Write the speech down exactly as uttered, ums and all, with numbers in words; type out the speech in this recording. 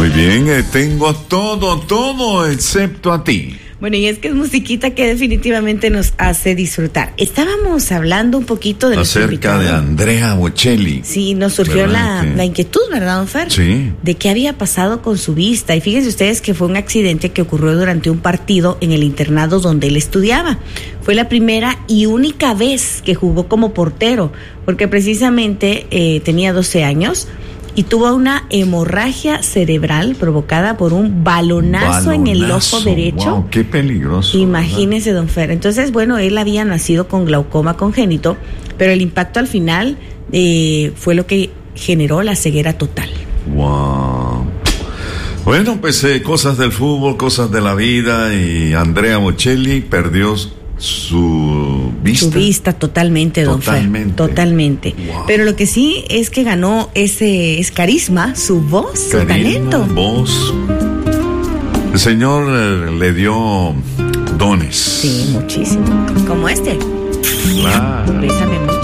Muy bien, eh, tengo todo, todo excepto a ti. Bueno, y es que es musiquita que definitivamente nos hace disfrutar. Estábamos hablando un poquito de acerca de Andrea Bocelli. Sí, nos surgió la, que... la inquietud, ¿verdad, don Fer? Sí. De qué había pasado con su vista. Y fíjense ustedes que fue un accidente que ocurrió durante un partido en el internado donde él estudiaba. Fue la primera y única vez que jugó como portero, porque precisamente eh, tenía doce años. Y tuvo una hemorragia cerebral provocada por un balonazo, balonazo en el ojo derecho. Wow, qué peligroso. Imagínese, ¿verdad? Don Fer. Entonces, bueno, él había nacido con glaucoma congénito, pero el impacto al final eh, fue lo que generó la ceguera total. Wow. Bueno, pues eh, cosas del fútbol, cosas de la vida, y Andrea Bocelli perdió su vista. Su vista totalmente, don Totalmente. Fer. Totalmente. Wow. Pero lo que sí es que ganó ese es carisma, su voz, carisma, su talento. Voz. El Señor eh, le dio dones. Sí, muchísimo. Como este. Claro. Bésame mucho.